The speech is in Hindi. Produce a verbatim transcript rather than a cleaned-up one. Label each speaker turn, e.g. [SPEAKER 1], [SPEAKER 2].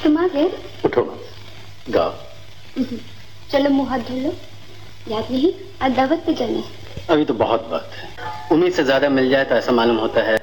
[SPEAKER 1] तुम आ गए?
[SPEAKER 2] उठो गाओ।
[SPEAKER 1] चलो मुंह हाथ धो लो। याद नहीं आज दावत पे जाना है।
[SPEAKER 2] अभी तो बहुत वक्त है। उम्मीद से ज्यादा मिल जाए तो ऐसा मालूम होता है